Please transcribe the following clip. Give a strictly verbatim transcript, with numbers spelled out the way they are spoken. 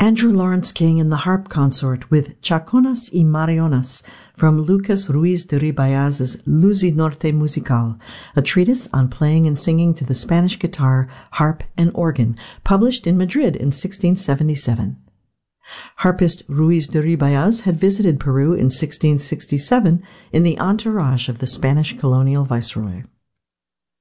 Andrew Lawrence King in the harp consort with Chaconas y Marionas from Lucas Ruiz de Ribayaz's Luz y Norte Musical, a treatise on playing and singing to the Spanish guitar, harp, and organ, published in Madrid in sixteen seventy-seven. Harpist Ruiz de Ribayaz had visited Peru in sixteen sixty-seven in the entourage of the Spanish colonial viceroy.